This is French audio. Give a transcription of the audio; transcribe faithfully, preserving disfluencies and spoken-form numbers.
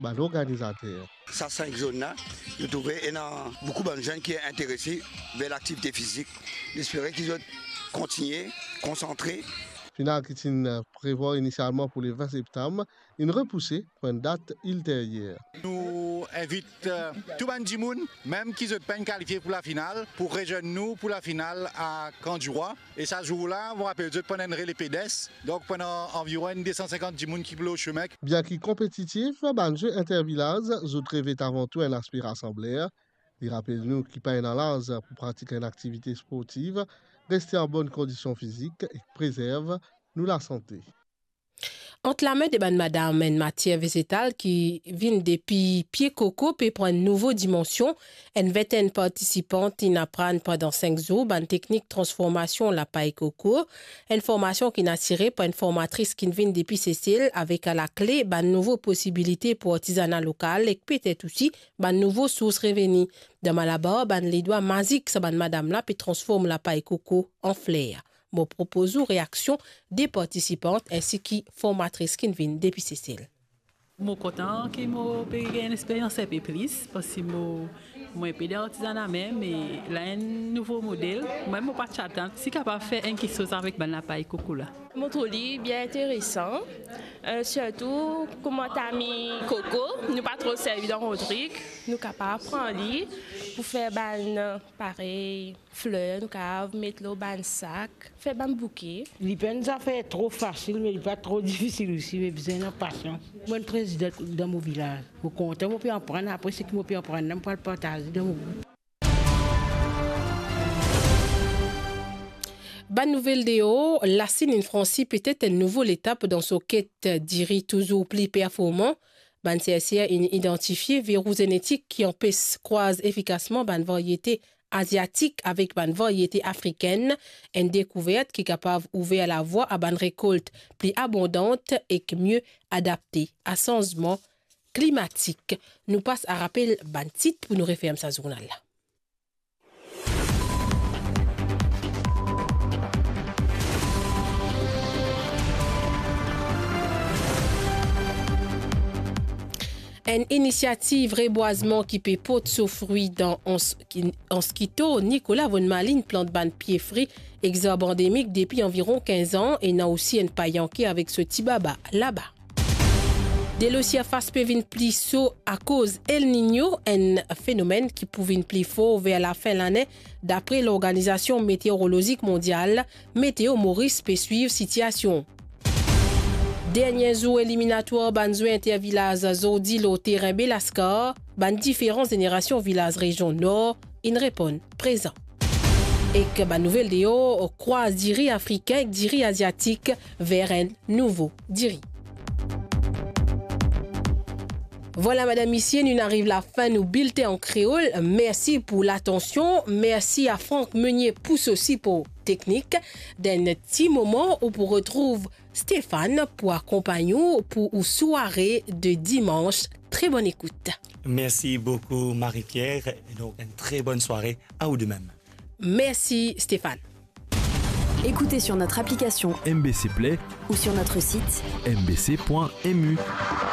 par l'organisateur. Ça, cinq zones-là, je trouvais qu'il y a beaucoup de jeunes qui sont intéressés vers l'activité physique. J'espère qu'ils vont continuer, concentrer. Final qui prévoit initialement pour le vingt septembre, une repoussée pour une date ultérieure. Nous invitons euh, tout le monde, même qui ne sont pas qualifiés pour la finale, pour rejoindre nous pour la finale à Kandjoua. Et ce jour-là, on rappelle que pendant les P D S, donc pendant environ deux cent cinquante personnes qui bloquent au chemin. Bien qu'il compétitif, le jeu intervillage, je trouve avant tout un aspect rassembleur. Il rappelle nous qui pas dans l'âge pour pratiquer une activité sportive, rester en bonne condition physique et préserve nous la santé. Entre la main de ban madame une matière végétale qui vient depuis pied coco peut prendre une nouvelle dimension. Une vingtaine de participants qui apprennent pendant cinq jours ban technique transformation la paille coco. Une formation qui n'a tiré par une formatrice qui vient depuis Cécile avec à la clé ban nouveau possibilités pour artisanat local et peut-être aussi ban nouveau source revenus. De Malabar ban les doigts magiques ça ban madame là puis transforme la paille coco en flair. Mo propose réaction des participantes ainsi que formatrices qui viennent depuis Cécile. Je suis content que j'ai eu une expérience un peu plus parce que je suis pédé artisanat même et là un nouveau modèle. Moi je ne suis pas chattante. Si capable de faire quelque chose avec la paille coco là. Je trouve bien intéressant. Euh, surtout comment tu as mis coco, nous pas trop servi dans notre truc. Nous capables prendre lit pour faire ban pareil fleurs, nous capables mettre le ban sac, faire ban bouquet. Les peines ça fait trop facile mais pas trop difficile aussi, mais besoin de patience. Moi le président dans mon village. Vous comptez, moi peux en prendre après ce que moi peux en prendre, pour le partager dans mon groupe. Bonne nouvelle de haut, la Cine Francie peut-être une nouvelle étape dans son quête d'iri toujours plus performant. Ban C S I a identifié verrous génétiques qui empêchent croise efficacement ban variété asiatique avec ban variété africaine. Une découverte qui est capable d'ouvrir la voie à ban récolte plus abondante et mieux adaptée à changement climatique. Nous passe à rappeler ban titre pour nous référer à ce journal-là. Une initiative reboisement qui peut porter sous fruit dans en skito, Nicolas Von Malin plante ban pied frit exorbe endémique depuis environ quinze ans et n'a aussi une paillanquée avec ce tibaba là-bas. Des lossiers face peuvent plus chaud à cause El Niño, un phénomène qui pouvait plus fort vers la fin de l'année d'après l'Organisation météorologique mondiale. Météo Maurice peut suivre situation. Dernier jour éliminatoire banzo intervillage Zodi lo terrain Belascar, ban différentes générations village région nord, ils répondent présent. Et que ban nouvelle de haut croise diri africain et diri asiatique vers un nouveau diri. Voilà, madame, ici, nous arrivons à la fin de nos bulletins en créole. Merci pour l'attention. Merci à Franck Meunier Pousse aussi pour technique. D'un petit moment où on retrouve Stéphane pour accompagner pour une soirée de dimanche. Très bonne écoute. Merci beaucoup, Marie-Pierre. Et donc, une très bonne soirée à vous de même. Merci, Stéphane. Écoutez sur notre application M B C Play ou sur notre site m b c point m u.